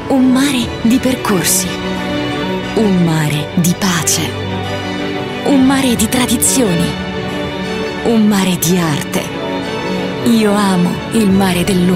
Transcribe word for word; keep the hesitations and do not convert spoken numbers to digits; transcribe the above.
Un mare di percorsi, un mare di pace, un mare di tradizioni, un mare di arte. Io amo il mare del